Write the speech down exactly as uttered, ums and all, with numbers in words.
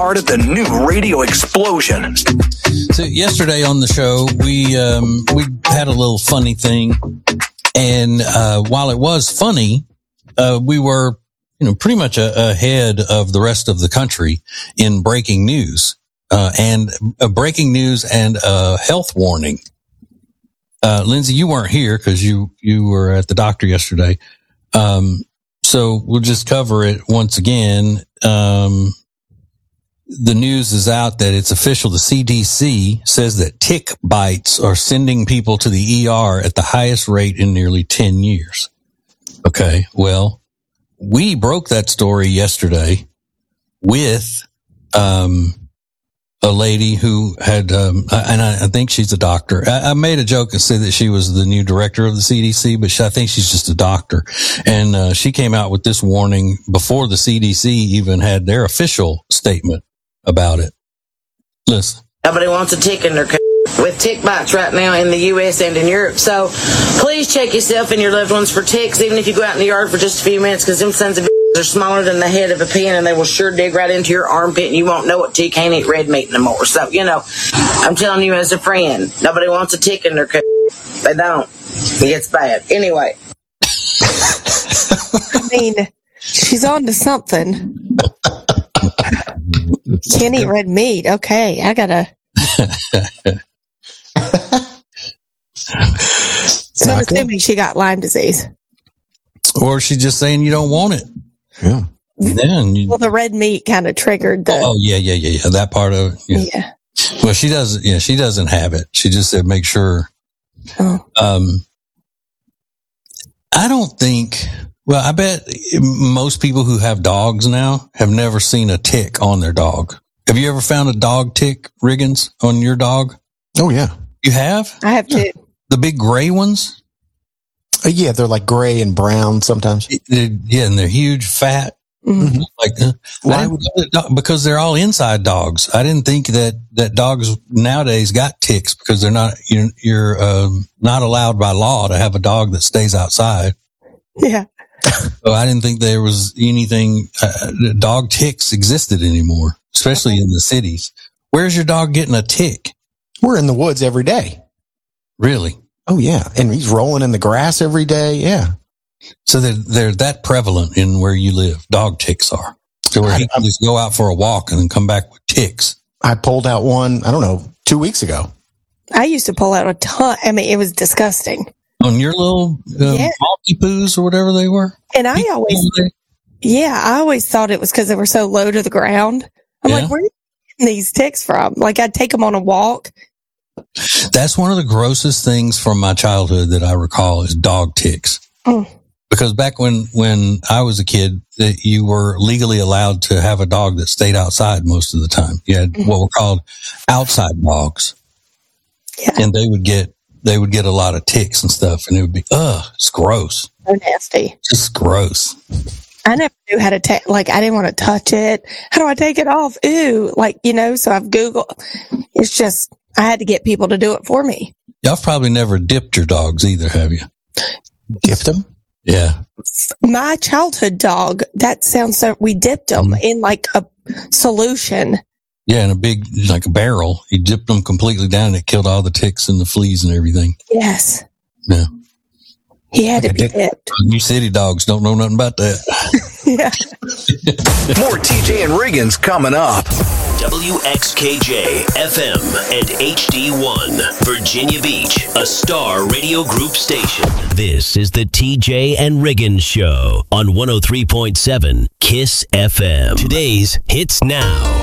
part of the new radio explosion. So yesterday on the show, we um, we had a little funny thing, and uh, while it was funny, uh, we were you know pretty much a- ahead of the rest of the country in breaking news, uh, and uh, breaking news and a health warning. Uh, Lindsay, you weren't here because you you were at the doctor yesterday. Um, so we'll just cover it once again. Um, the news is out that it's official. The C D C says that tick bites are sending people to the E R at the highest rate in nearly ten years. Okay. Well, we broke that story yesterday with, um, a lady who had, um, and I, I think she's a doctor. I, I made a joke and said that she was the new director of the C D C, but she, I think she's just a doctor. And uh, she came out with this warning before the C D C even had their official statement about it. Listen. Nobody wants a tick in their c- with tick bites right now in the U S and in Europe. So please check yourself and your loved ones for ticks, even if you go out in the yard for just a few minutes, because them sons of b- are smaller than the head of a pin, and they will sure dig right into your armpit, and you won't know it till you can't eat red meat no more. So, you know, I'm telling you as a friend, nobody wants a tick in their c- They don't. It gets bad. Anyway. I mean, she's on to something. Can't eat red meat. Okay, I gotta. So I'm assuming she got Lyme disease. Or she's just saying you don't want it. Yeah. Then you, Well, the red meat kind of triggered the. oh yeah, yeah, yeah, yeah. That part of it. Yeah. Yeah. Well, she doesn't. Yeah, she doesn't have it. She just said make sure. Oh. Um, I don't think. Well, I bet most people who have dogs now have never seen a tick on their dog. Have you ever found a dog tick, Riggins, on your dog? Oh, yeah. You have? I have two. The big gray ones? Uh, yeah, they're like gray and brown sometimes. They're, yeah, and they're huge, fat. Mm-hmm. Like, uh, why would because they're all inside dogs. I didn't think that, that dogs nowadays got ticks because they're not you're, you're um, not allowed by law to have a dog that stays outside. Yeah. So I didn't think there was anything uh, dog ticks existed anymore, especially in the cities. Where's your dog getting a tick? We're in the woods every day. Really? Oh, yeah. And he's rolling in the grass every day. Yeah. So they're, they're that prevalent in where you live. Dog ticks are. So where he can just go out for a walk and then come back with ticks. I pulled out one, I don't know, two weeks ago. I used to pull out a ton. I mean, it was disgusting. On your little um, Yeah. Maltipus or whatever they were? And I always, yeah, I always thought it was because they were so low to the ground. I'm Yeah. like, where are you getting these ticks from? Like, I'd take them on a walk. That's one of the grossest things from my childhood that I recall is dog ticks. Mm. Because back when, when I was a kid, that you were legally allowed to have a dog that stayed outside most of the time. You had Mm-hmm. what were called outside dogs. Yeah. And they would get, they would get a lot of ticks and stuff, and it would be, ugh, it's gross. So nasty. Just gross. I never knew how to take, like, I didn't want to touch it. How do I take it off? Ew. Like, you know, so I've Googled. It's just, I had to get people to do it for me. Y'all probably never dipped your dogs either, have you? Gift them? Yeah. My childhood dog, that sounds so, we dipped them Mm. in like a solution. Yeah, in a big, like a barrel. You dipped them completely down and it killed all the ticks and the fleas and everything. Yes. Yeah. He had Like to be a dick. dipped. You city dogs don't know nothing about that. Yeah. More T J and Riggins coming up. W X K J, F M, and H D one, Virginia Beach, a Star Radio Group station. This is the T J and Riggins Show on one oh three point seven KISS F M. Today's Hits Now.